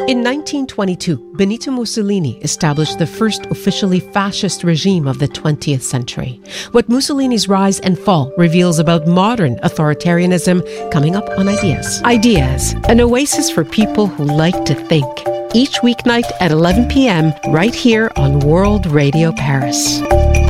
In 1922, Benito Mussolini established the first officially fascist regime of the 20th century. What Mussolini's rise and fall reveals about modern authoritarianism, coming up on Ideas. Ideas, an oasis for people who like to think. Each weeknight at 11 p.m. right here on World Radio Paris.